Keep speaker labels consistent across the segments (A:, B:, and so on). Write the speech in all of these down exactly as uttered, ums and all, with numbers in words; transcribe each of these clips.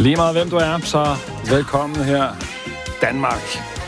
A: Lige meget hvem du er, så velkommen her. Danmark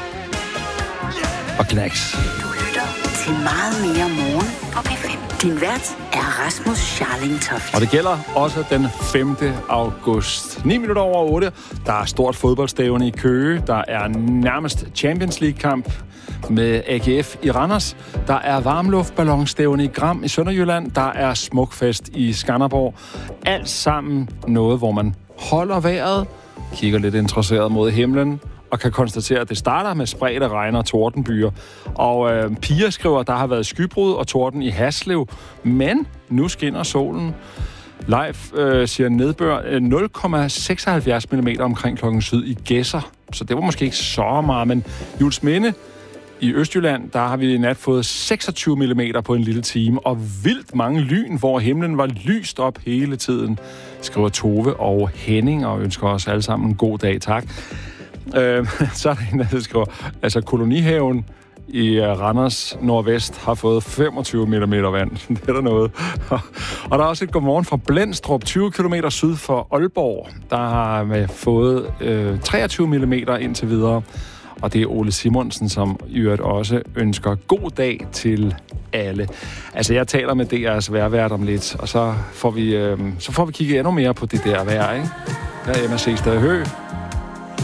A: og Knacks.
B: Du lytter til meget mere morgen på P fem. Din vært er Rasmus Scharling Toft.
A: Og det gælder også den femte august. ni minutter over otte. Der er stort fodboldstævne i Køge. Der er nærmest Champions League-kamp med A G F i Randers. Der er varmluftballonstævne i Gram i Sønderjylland. Der er smukfest i Skanderborg. Alt sammen noget, hvor man holder vejret, kigger lidt interesseret mod himlen, og kan konstatere, at det starter med spredte regn og tordenbyer. Og øh, Pia skriver, at der har været skybrud og torden i Haslev, men nu skinner solen. Leif øh, siger nedbør nul komma seksoghalvfjerds millimeter omkring klokken syd i Gedser. Så det var måske ikke så meget, men Juelsminde i Østjylland, der har vi i nat fået seksogtyve millimeter på en lille time, og vildt mange lyn, hvor himlen var lyst op hele tiden, skriver Tove og Henning, og ønsker os alle sammen en god dag, tak. Øh, så er der en, der skriver, altså kolonihaven i Randers Nordvest har fået femogtyve millimeter vand. Det er der noget. Og der er også et godmorgen fra Blendstrup, tyve kilometer syd for Aalborg. Der har vi fået øh, treogtyve millimeter indtil videre. Og det er Ole Simonsen, som i øvrigt også ønsker god dag til alle. Altså, jeg taler med D R's vejrvært om lidt, og så får vi, øh, så får vi kigge endnu mere på det der vejr, ikke? Der er M S C Stad Hø.